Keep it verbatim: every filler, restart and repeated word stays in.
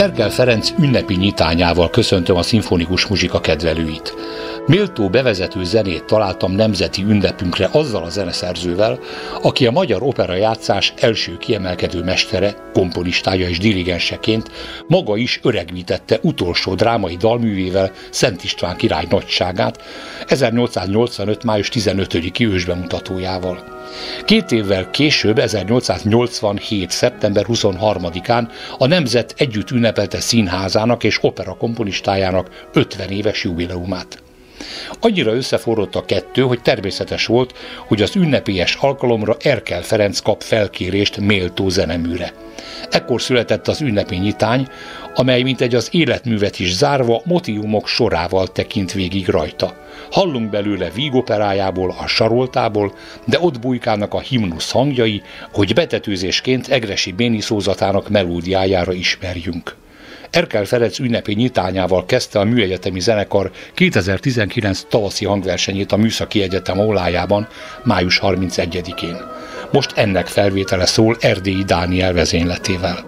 Erkel Ferenc ünnepi nyitányával köszöntöm a szimfonikus muzsika kedvelőit. Méltó bevezető zenét találtam nemzeti ünnepünkre azzal a zeneszerzővel, aki a magyar operajátszás első kiemelkedő mestere, komponistája és dirigenseként maga is öregítette utolsó drámai dalművével Szent István király nagyságát, ezernyolcszáznyolcvanöt. május tizenötödiki ősbemutatójával. Két évvel később, ezernyolcszáznyolcvanhét. szeptember huszonharmadikán a Nemzet együtt ünnepelte színházának és opera komponistájának ötven éves jubileumát. Annyira összeforrott a kettő, hogy természetes volt, hogy az ünnepélyes alkalomra Erkel Ferenc kap felkérést méltó zeneműre. Ekkor született az ünnepi nyitány, amely mintegy az életművet is zárva motívumok sorával tekint végig rajta. Hallunk belőle vígoperájából, a Saroltából, de ott bujkálnak a himnusz hangjai, hogy betetőzésként Egressy Béni szózatának melódiájára ismerjünk. Erkel Ferenc ünnepi nyitányával kezdte a Műegyetemi Zenekar kétezer-tizenkilenc tavaszi hangversenyét a Műszaki Egyetem aulájában május harmincegyedikén. Most ennek felvétele szól Erdélyi Dániel vezényletével.